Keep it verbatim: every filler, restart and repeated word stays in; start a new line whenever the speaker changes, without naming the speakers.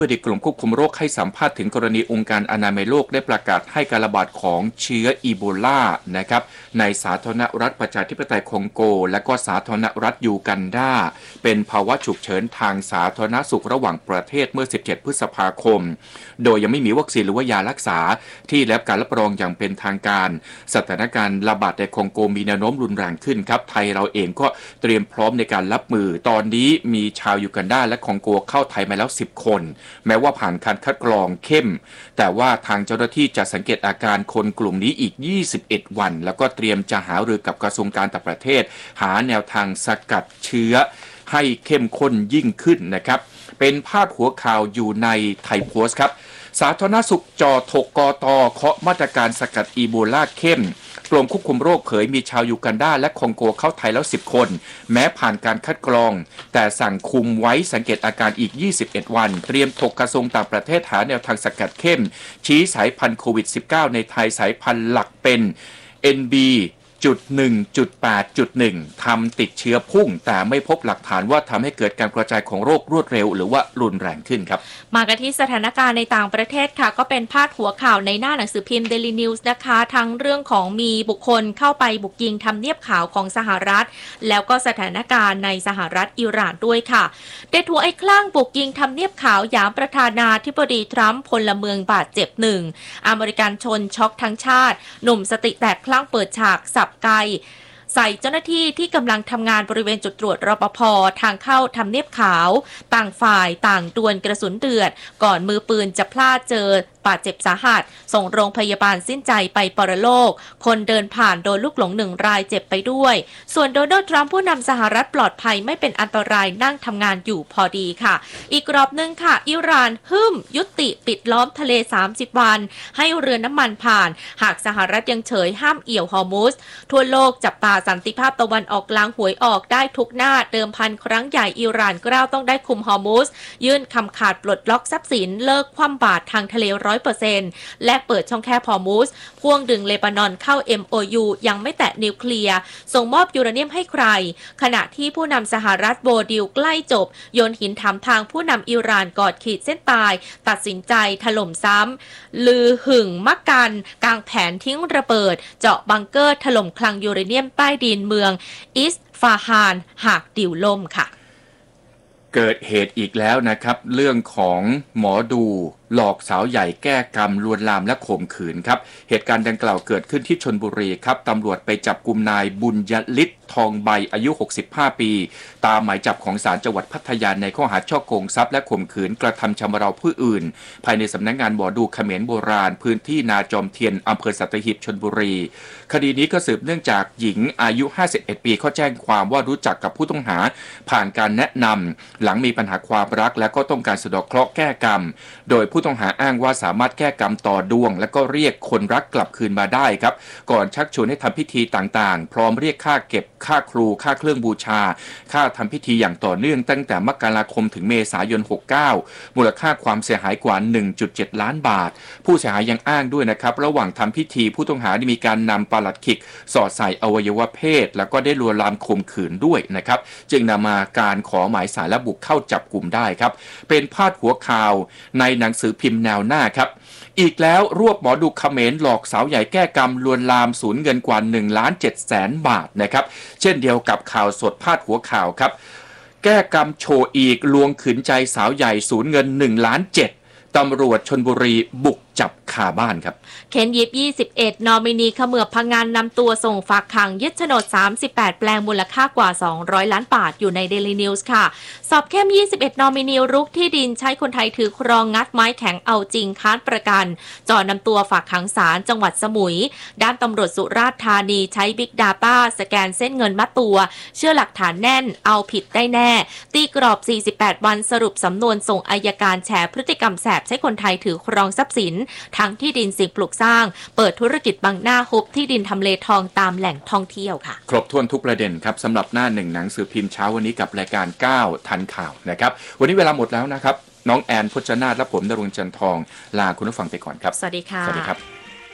ผู้ดีกลุ่มควบคุมโรคให้สัมภาษณ์ถึงกรณีองค์การอนามัยโลกได้ประกาศให้การระบาดของเชื้ออีโบลานะครับในสาธารณรัฐประชาธิปไตยคองโกและก็สาธารณรัฐยูกันดาเป็นภาวะฉุกเฉินทางสาธารณสุขระหว่างประเทศเมื่อสิบเจ็ดพฤษภาคมโดยยังไม่มีวัคซีนหรือว่ายารักษาที่ได้รับการรับรองอย่างเป็นทางการสถานการณ์ระบาดในคองโกมีแนวโน้มรุนแรงขึ้นครับไทยเราเองก็เตรียมพร้อมในการรับมือตอนนี้มีชาวยูกันดาและคองโกเข้าไทยมาแล้วสิบคนแม้ว่าผ่านการคัดกรองเข้มแต่ว่าทางเจ้าหน้าที่จะสังเกตอาการคนกลุ่มนี้อีกยี่สิบเอ็ดวันแล้วก็เตรียมจะหารือกับกระทรวงการต่างประเทศหาแนวทางสกัดเชื้อให้เข้มข้นยิ่งขึ้นนะครับเป็นพาดหัวข่าวอยู่ในไทยโพสต์ครับสาธารณสุขจอถกกตเคาะมาตรการสกัดอีโบลาเข้มกรมควบคุมโรคเผยมีชาวยูกันดาและคองโกเข้าไทยแล้วสิบคนแม้ผ่านการคัดกรองแต่สั่งคุมไว้สังเกตอาการอีกยี่สิบเอ็ดวันเตรียมถกกระทรวงต่างประเทศหาแนวทางสกัดเข้มชี้สายพันธุ์โควิด สิบเก้า ในไทยสายพันธุ์หลักเป็น เอ็น บี จุด หนึ่ง จุด แปด จุด หนึ่ง ทำติดเชื้อพุ่งแต่ไม่พบหลักฐานว่าทำให้เกิดการกระจายของโรครวดเร็วหรือว่ารุนแรงขึ้นครับ
มากันที่สถานการณ์ในต่างประเทศค่ะก็เป็นพาดหัวข่าวในหน้าหนังสือพิมพ์ Daily News นะคะทั้งเรื่องของมีบุคคลเข้าไปบุกยิงทำเนียบขาวของสหรัฐแล้วก็สถานการณ์ในสหรัฐอิหร่านด้วยค่ะเด็ดหัวไอ้คลั่งบุกยิงทำเนียบขาวหยามประธานาธิบดีทรัมป์พลเมืองบาดเจ็บหนึ่งอเมริกันชนช็อกทั้งชาติหนุ่มสติแตกคลั่งเปิดฉากสับไกใส่เจ้าหน้าที่ที่กำลังทำงานบริเวณจุดตรวจรปภ.ทางเข้าทำเนียบขาวต่างฝ่ายต่างดวลกระสุนเดือดก่อนมือปืนจะพลาดเจอบาดเจ็บสาหัสส่งโรงพยาบาลสิ้นใจไปปรโลกคนเดินผ่านโดนลูกหลงหนึ่งรายเจ็บไปด้วยส่วนโดนัลด์ทรัมป์ผู้นำสหรัฐปลอดภัยไม่เป็นอันตรายนั่งทำงานอยู่พอดีค่ะอีกรอบหนึ่งค่ะอิหร่านฮึ่มยุติปิดล้อมทะเลสามสิบวันให้เรือน้ำมันผ่านหากสหรัฐยังเฉยห้ามเอี่ยวฮอร์มุสทั่วโลกจับตาสันติภาพตะวันออกกลางหวยออกได้ทุกหน้าเดิมพันครั้งใหญ่อิหร่านกล้าวต้องได้คุมฮอร์มุสยื่นคำขาดปลดล็อกทรัพย์สินเลิกคว่ำบาตรทางทะเล ร้อยเปอร์เซ็นต์ และเปิดช่องแคบฮอร์มุสพ่วงดึงเลบานอนเข้า เอ็ม โอ ยู ยังไม่แตะนิวเคลียร์ส่งมอบยูเรเนียมให้ใครขณะที่ผู้นำสหรัฐโบดิลใกล้จบโยนหินถามทางผู้นำอิหร่านกอดขีดเส้นตายตัดสินใจถล่มซ้ำลือหึ่งมักกันกางแผนทิ้งระเบิดเจาะบังเกอร์ถล่มคลังยูเรเนียมใต้ดินเมืองอิสฟาฮานหากดิวล่มค่ะ
เกิดเหตุอีกแล้วนะครับเรื่องของหมอดูหลอกสาวใหญ่แก้กรรมลวนลามและข่มขืนครับเหตุการณ์ดังกล่าวเกิดขึ้นที่ชลบุรีครับตำรวจไปจับกุมนายบุญยฤทธิ์ทองใบอายุหกสิบห้าปีตามหมายจับของศาลจังหวัดพัทยาในข้อหาฉ้อโกงทรัพย์และข่มขืนกระทำชำเราผู้อื่นภายในสำนักงานหมอดูเขมรโบราณพื้นที่นาจอมเทียนอำเภอสัตหีบชลบุรีคดีนี้ก็สืบเนื่องจากหญิงอายุห้าสิบเอ็ดปีเขาแจ้งความว่ารู้จักกับผู้ต้องหาผ่านการแนะนำหลังมีปัญหาความรักและก็ต้องการสะเดาะเคราะห์แก้กรรมโดยผู้ต้องหาอ้างว่าสามารถแก้กรรมต่อดวงและก็เรียกคนรักกลับคืนมาได้ครับก่อนชักชวนให้ทำพิธีต่างๆพร้อมเรียกค่าเก็บค่าครูค่าเครื่องบูชาค่าทำพิธีอย่างต่อเนื่องตั้งแต่มกราคมถึงเมษายนหกสิบเก้ามูลค่าความเสียหายกว่า หนึ่งจุดเจ็ด ล้านบาทผู้เสียหายยังอ้างด้วยนะครับระหว่างทำพิธีผู้ต้องหาได้มีการนำปลัดขิกสอดใส่อวัยวะเพศแล้วก็ได้ลวนลามข่มขืนด้วยนะครับจึงนำมาการขอหมายสารและบุกเข้าจับกลุ่มได้ครับเป็นพาดหัวข่าวในหนังสือพิมพ์แนวหน้าครับอีกแล้วรวบหมอดูเขมรหลอกสาวใหญ่แก้กรรมลวนลามสูญเงินกว่า หนึ่งล้านเจ็ดแสน บาทนะครับเช่นเดียวกับข่าวสดพาดหัวข่าวครับแก้กรรมโชว์อีกลวงขืนใจสาวใหญ่สูญเงิน หนึ่งล้านเจ็ดตำรวจชลบุรีบุกจับคาบ้านครับ
เคนยิบยี่สิบเอ็ดนอมินีเขมือบพังงานนำตัวส่งฝากขังยึดโฉนดสามสิบแปดแปลงมูลค่ากว่าสองร้อยล้านบาทอยู่ใน Daily News ค่ะสอบเข้มยี่สิบเอ็ดนอมินีรุกที่ดินใช้คนไทยถือครองงัดไม้แข็งเอาจริงค้านประกันจ่อนำตัวฝากขังศาลจังหวัดสมุยด้านตำรวจสุราษฎร์ธานีใช้ Big Data สแกนเส้นเงินมัดตัวเชื่อหลักฐานแน่นเอาผิดได้แน่ตีกรอบสี่สิบแปดวันสรุปสำนวนส่งอัยการแฉพฤติกรรมแสบใช้คนไทยถือครองทรัพย์สินทั้งที่ดินสิ่งปลูกสร้างเปิดธุรกิจบังหน้าฮุบที่ดินทำเลทองตามแหล่งท่องเที่ยวค่ะ
ครบถ้วนทุกประเด็นครับสำหรับหน้าหนึ่งหนังสือพิมพ์เช้าวันนี้กับรายการเก้าทันข่าวนะครับวันนี้เวลาหมดแล้วนะครับน้องแอนพจนาถและผมณรงค์จันทองลาคุณผู้ฟังไปก่อนครับ
สวัสดีค่ะ
สวัสดีครับ